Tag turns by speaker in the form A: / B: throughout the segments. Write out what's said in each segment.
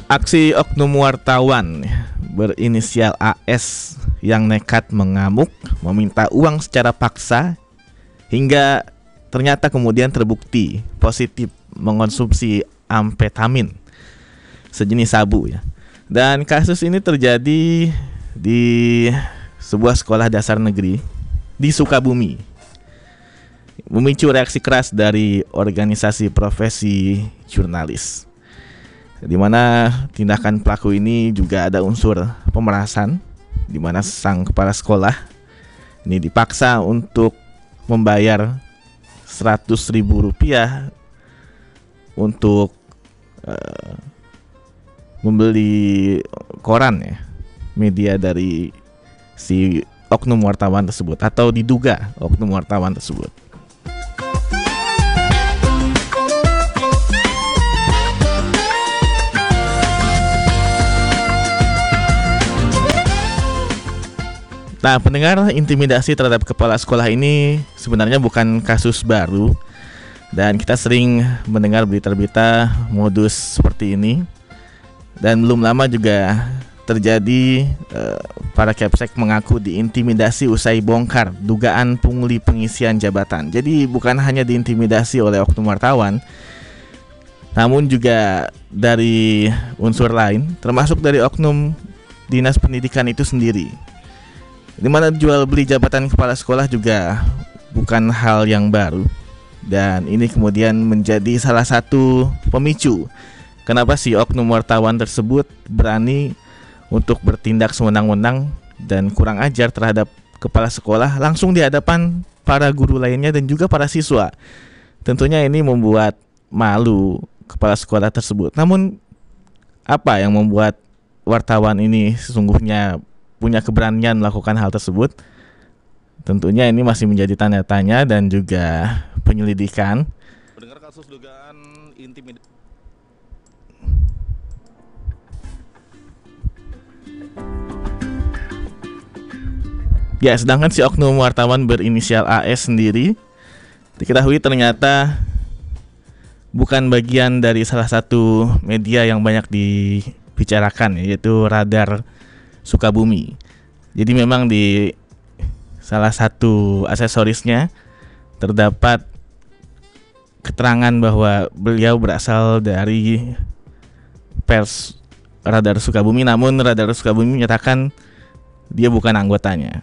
A: Aksi oknum wartawan berinisial AS yang nekat mengamuk, meminta uang secara paksa, hingga ternyata kemudian terbukti positif mengonsumsi amfetamin, sejenis sabu ya. Dan kasus ini terjadi di sebuah sekolah dasar negeri di Sukabumi, memicu reaksi keras dari organisasi profesi jurnalis, di mana tindakan pelaku ini juga ada unsur pemerasan, di mana sang kepala sekolah ini dipaksa untuk membayar Rp100.000 untuk membeli koran ya, media dari si oknum wartawan tersebut atau diduga oknum wartawan tersebut. Nah, pendengar, intimidasi terhadap kepala sekolah ini sebenarnya bukan kasus baru, dan kita sering mendengar berita-berita modus seperti ini. Dan belum lama juga terjadi para Kepsek mengaku diintimidasi usai bongkar dugaan pungli pengisian jabatan. Jadi bukan hanya diintimidasi oleh oknum wartawan, namun juga dari unsur lain, termasuk dari oknum dinas pendidikan itu sendiri, di mana jual beli jabatan kepala sekolah juga bukan hal yang baru. Dan ini kemudian menjadi salah satu pemicu kenapa si oknum wartawan tersebut berani untuk bertindak sewenang-wenang dan kurang ajar terhadap kepala sekolah langsung di hadapan para guru lainnya dan juga para siswa. Tentunya ini membuat malu kepala sekolah tersebut. Namun apa yang membuat wartawan ini sesungguhnya punya keberanian melakukan hal tersebut? Tentunya ini masih menjadi tanda tanya dan juga penyelidikan.
B: Mendengar kasus dugaan intimidasi.
A: Ya, sedangkan si oknum wartawan berinisial AS sendiri diketahui ternyata bukan bagian dari salah satu media yang banyak dibicarakan, yaitu Radar Sukabumi. Jadi memang di salah satu aksesorisnya terdapat keterangan bahwa beliau berasal dari pers Radar Sukabumi, namun Radar Sukabumi menyatakan dia bukan anggotanya.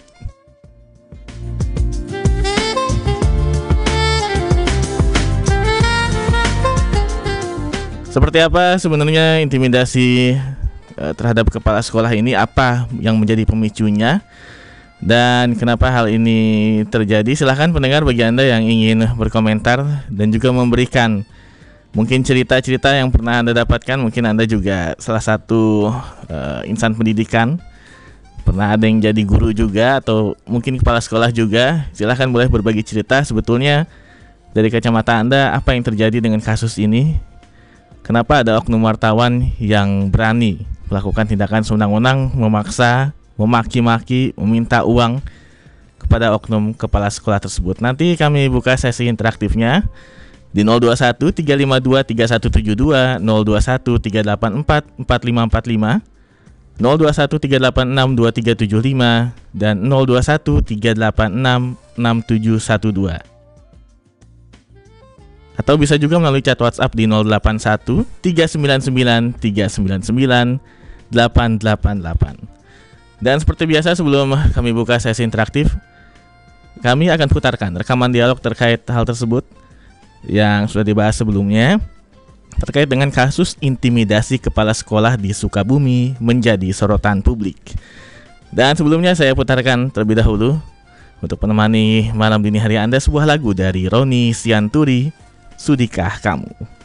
A: Seperti apa sebenarnya intimidasi terhadap kepala sekolah ini, apa yang menjadi pemicunya, dan kenapa hal ini terjadi? Silahkan pendengar, bagi Anda yang ingin berkomentar dan juga memberikan mungkin cerita-cerita yang pernah Anda dapatkan. Mungkin Anda juga salah satu insan pendidikan, pernah ada yang jadi guru juga, atau mungkin kepala sekolah juga. Silahkan boleh berbagi cerita. Sebetulnya dari kacamata Anda, apa yang terjadi dengan kasus ini? Kenapa ada oknum wartawan yang berani melakukan tindakan sewenang-wenang, memaksa, memaki-maki, meminta uang kepada oknum kepala sekolah tersebut? Nanti kami buka sesi interaktifnya di 021 352 3172, 021 384 4545, 021 386 2375, dan 021 386 6712. Atau bisa juga melalui chat WhatsApp di 081 399 399 888. Dan seperti biasa, sebelum kami buka sesi interaktif, kami akan putarkan rekaman dialog terkait hal tersebut yang sudah dibahas sebelumnya, terkait dengan kasus intimidasi kepala sekolah di Sukabumi menjadi sorotan publik. Dan sebelumnya saya putarkan terlebih dahulu, untuk menemani malam dini hari Anda, sebuah lagu dari Roni Sianturi, Sudikah Kamu.